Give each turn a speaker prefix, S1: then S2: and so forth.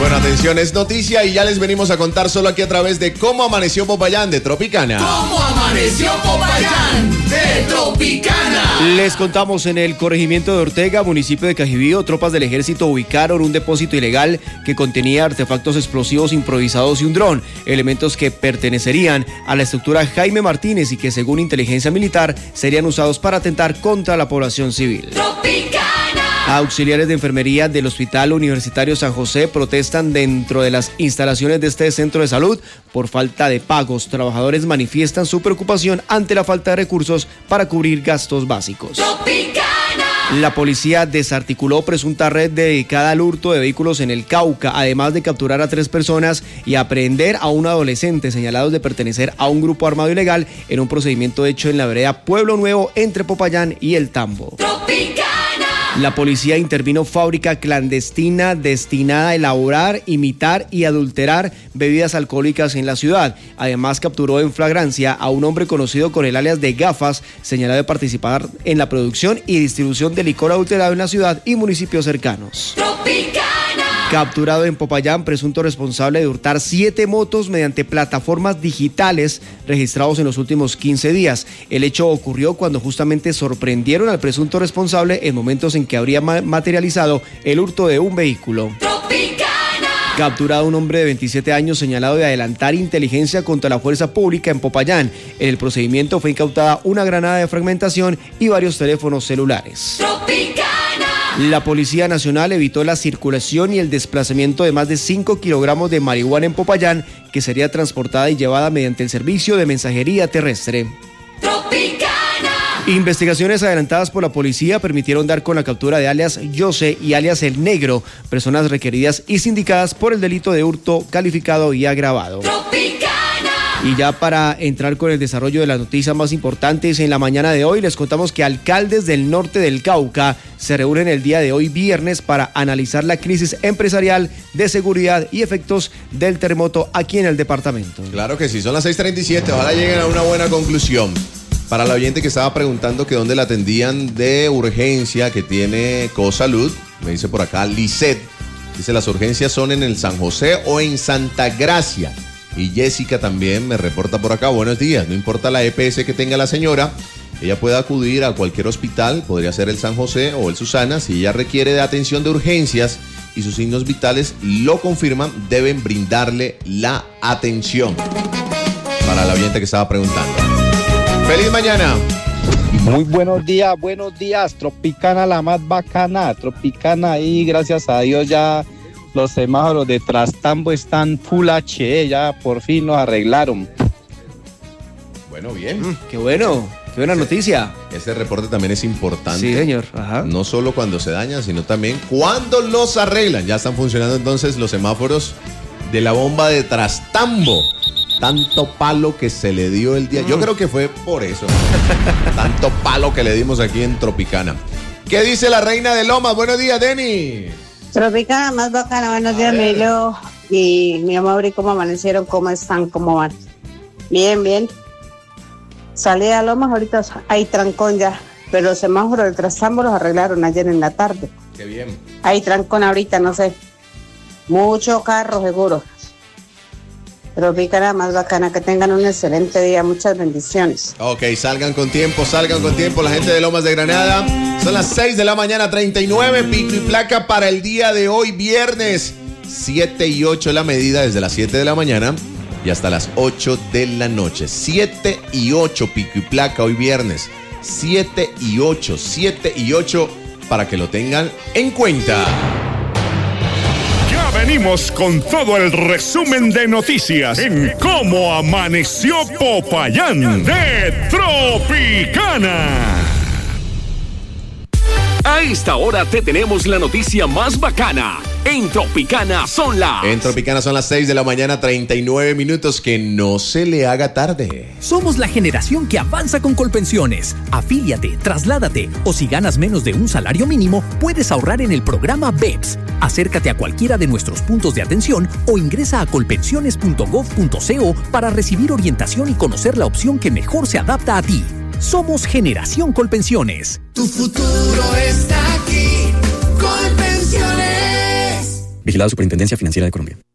S1: Bueno, atención, es noticia y ya les venimos a contar solo aquí a través de Cómo Amaneció Popayán de Tropicana.
S2: ¿Cómo amaneció Popayán de Tropicana?
S3: Les contamos, en el corregimiento de Ortega, municipio de Cajibío, tropas del ejército ubicaron un depósito ilegal que contenía artefactos explosivos improvisados y un dron, elementos que pertenecerían a la estructura Jaime Martínez y que, según inteligencia militar, serían usados para atentar contra la población civil.
S2: Tropicana.
S3: Auxiliares de enfermería del Hospital Universitario San José protestan dentro de las instalaciones de este centro de salud por falta de pagos. Trabajadores manifiestan su preocupación ante la falta de recursos para cubrir gastos básicos.
S2: Tropicana.
S3: La policía desarticuló presunta red dedicada al hurto de vehículos en el Cauca, además de capturar a 3 personas y aprehender a un adolescente señalados de pertenecer a un grupo armado ilegal en un procedimiento hecho en la vereda Pueblo Nuevo entre Popayán y El Tambo.
S2: Tropicana.
S3: La policía intervino fábrica clandestina destinada a elaborar, imitar y adulterar bebidas alcohólicas en la ciudad. Además, capturó en flagrancia a un hombre conocido con el alias de Gafas, señalado de participar en la producción y distribución de licor adulterado en la ciudad y municipios cercanos.
S2: Tropicana.
S3: Capturado en Popayán, presunto responsable de hurtar 7 motos mediante plataformas digitales registrados en los últimos 15 días. El hecho ocurrió cuando justamente sorprendieron al presunto responsable en momentos en que habría materializado el hurto de un vehículo.
S2: Tropicana.
S3: Capturado un hombre de 27 años señalado de adelantar inteligencia contra la fuerza pública en Popayán. En el procedimiento fue incautada una granada de fragmentación y varios teléfonos celulares.
S2: Tropicana.
S3: La Policía Nacional evitó la circulación y el desplazamiento de más de 5 kilogramos de marihuana en Popayán, que sería transportada y llevada mediante el servicio de mensajería terrestre.
S2: Tropicana.
S3: Investigaciones adelantadas por la policía permitieron dar con la captura de alias Jose y alias El Negro, personas requeridas y sindicadas por el delito de hurto calificado y agravado.
S2: Tropicana.
S3: Y ya para entrar con el desarrollo de las noticias más importantes en la mañana de hoy, les contamos que alcaldes del norte del Cauca se reúnen el día de hoy viernes para analizar la crisis empresarial, de seguridad y efectos del terremoto aquí en el departamento.
S1: Claro que sí, son las 6:37, ojalá lleguen a una buena conclusión. Para la oyente que estaba preguntando que dónde la atendían de urgencia, que tiene Cosalud, me dice por acá Lisset, dice las urgencias son en el San José o en Santa Gracia. Y Jessica también me reporta por acá, buenos días, no importa la EPS que tenga la señora, ella puede acudir a cualquier hospital, podría ser el San José o el Susana, si ella requiere de atención de urgencias y sus signos vitales lo confirman, deben brindarle la atención. Para la oyente que estaba preguntando. ¡Feliz mañana!
S4: Muy buenos días, Tropicana la más bacana, Tropicana, y gracias a Dios ya los semáforos de Trastambo están Full HD, ya por fin los arreglaron.
S1: Bueno, bien.
S3: Qué bueno, qué buena noticia.
S1: Ese reporte también es importante.
S3: Sí, señor. Ajá.
S1: No solo cuando se dañan, sino también cuando los arreglan. Ya están funcionando entonces los semáforos de la bomba de Trastambo. Tanto palo que se le dio el día. Yo creo que fue por eso. Tanto palo que le dimos aquí en Tropicana. ¿Qué dice la reina de Lomas? Buenos días, Denis.
S5: Tropicana más bacana, buenos días, Emilio y mi amor, ¿y cómo amanecieron? ¿Cómo están? ¿Cómo van? Bien, bien. Salí a Lomas, ahorita hay trancón ya, pero los semáforos del Trastambo los arreglaron ayer en la tarde.
S1: Qué bien.
S5: Hay trancón ahorita, no sé. Mucho carro, seguro. Tropicana más bacana, que tengan un excelente día, muchas bendiciones.
S1: Ok, salgan con tiempo, la gente de Lomas de Granada. Son las 6 de la mañana, 39, pico y placa para el día de hoy, viernes, 7 y 8 la medida desde las 7 de la mañana y hasta las 8 de la noche. 7 y 8, pico y placa hoy viernes, 7 y 8, para que lo tengan en cuenta.
S6: Venimos con todo el resumen de noticias en Cómo Amaneció Popayán de Tropicana.
S7: A esta hora te tenemos la noticia más bacana. En Tropicana son las
S1: 6 de la mañana, 39 minutos. Que no se le haga tarde.
S8: Somos la generación que avanza con Colpensiones. Afíliate, trasládate o si ganas menos de un salario mínimo, puedes ahorrar en el programa BEPS. Acércate a cualquiera de nuestros puntos de atención o ingresa a colpensiones.gov.co para recibir orientación y conocer la opción que mejor se adapta a ti. Somos Generación Colpensiones.
S2: Tu futuro está aquí, Colpensiones.
S9: Vigilada Superintendencia Financiera de Colombia.